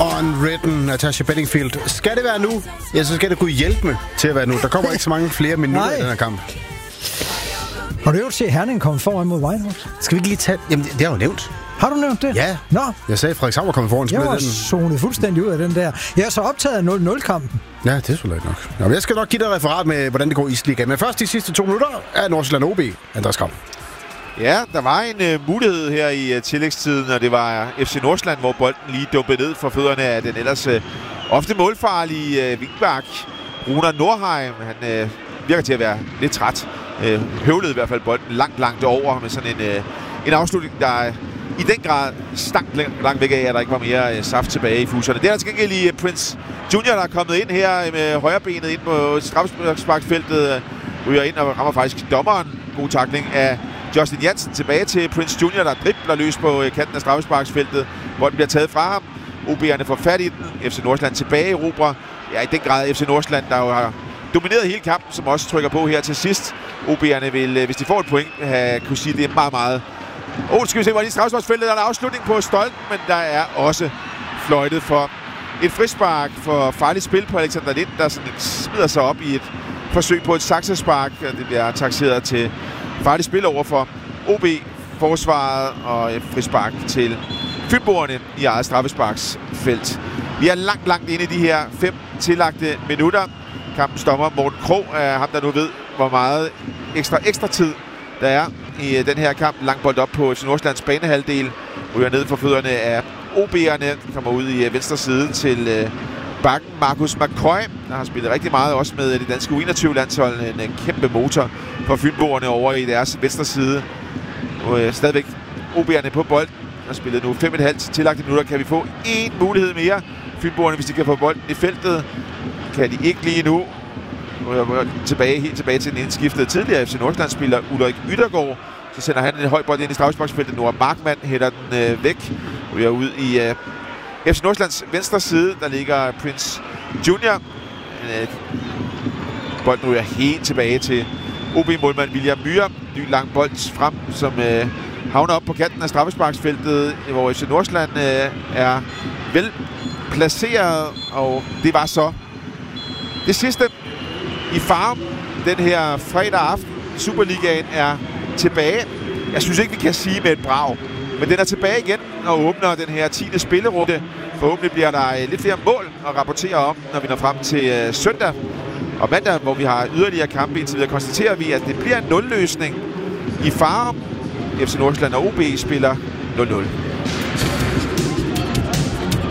Unwritten, Natasha Bedingfield. Skal det være nu? Ja, så skal det kunne hjælpe med til at være nu. Der kommer ikke så mange flere minutter i den her kamp. Har du jo set Herning komme foran mod Whitehawks? Skal vi ikke lige tage... Jamen, det har jeg jo nævnt. Har du nævnt det? Ja. Nå. Jeg sagde, at Frederikshavn var kommet foran. Jeg var zonet fuldstændig ud af den der. Jeg er så optaget af 0-0-kampen. Ja, det er selvfølgelig nok. Nå, jeg skal nok give dig et referat med, hvordan det går i Isliga. Men først de sidste 2 minutter er Nordsjælland OB. Andreas Kram. Ja, der var en mulighed her i tillægstiden, og det var FC Nordsjælland, hvor bolden lige dumpede ned for fødderne af den ellers ofte målfarlige vingbak, Runar Nordheim. Han virker til at være lidt træt. Høvlede i hvert fald bolden langt over med sådan en afslutning, der i den grad stank langt væk af, at der ikke var mere saft tilbage i fuserne. Det er altså gengæld lige Prince Junior, der er kommet ind her med højrebenet ind på straffesparksfeltet, ryger ind og rammer faktisk dommeren. God tackling af Justin Jansen tilbage til Prince Junior, der dribler løs på kanten af straffesparksfeltet. Bolden bliver taget fra ham. OB'erne får fat i den. FC Nordsjælland tilbage i Robra. Ja, i den grad FC Nordsjælland, der jo har domineret hele kampen, som også trykker på her til sidst. OB'erne vil, hvis de får et point, kunne sige, at det er meget... skal vi se, hvor de straffesparksfeltet der er en afslutning på stolpen, men der er også fløjtet for et frispark for farligt spil på Alexander Lind, der sådan smider sig op i et forsøg på et saksespark. Det bliver takseret til farligt spil over for OB-forsvaret og et frispark til fynboerne i eget straffesparksfelt. Vi er langt inde i de her 5 tillagte minutter. Kampens dommer Morten Krog er ham, der nu ved, hvor meget ekstra tid der er i den her kamp. Lang bold op på FC Nordsjællands banehalvdel. Ryger ned for fødderne af OB'erne. Kommer ud i venstre side til bakken Markus McCoy, der har spillet rigtig meget også med det danske U21-landshold. En kæmpe motor for fynboerne over i deres venstre side. Stadigvæk OB'erne på bolden. Der spillet nu 5,5 tillagte minutter. Kan vi få en mulighed mere? Fynboerne, hvis de kan få bolden i feltet, kan de ikke lige nu. Helt tilbage til den indskiftede tidligere FC Nordsjælland-spiller Ulrik Yttergaard. Så sender han en høj bold ind i straffesparksfeltet. Nora Markmann hætter den væk. Vi er ude i FC Nordsjællands venstre side. Der ligger Prince Junior. Bolden ryger helt tilbage til OB-målmand William Myhre. Ny lang bold frem, som havner op på kanten af straffesparksfeltet, hvor FC Nordsjælland er vel placeret. Og det var så det sidste i Farum den her fredag aften. Superligaen er tilbage. Jeg synes ikke, vi kan sige med et brag, men den er tilbage igen og åbner den her 10. spillerunde. Forhåbentlig bliver der lidt flere mål at rapportere om, når vi når frem til søndag og mandag, hvor vi har yderligere kampe. Indtil videre konstaterer vi, at det bliver en nulløsning i Farum. FC Nordsjælland og OB spiller 0-0.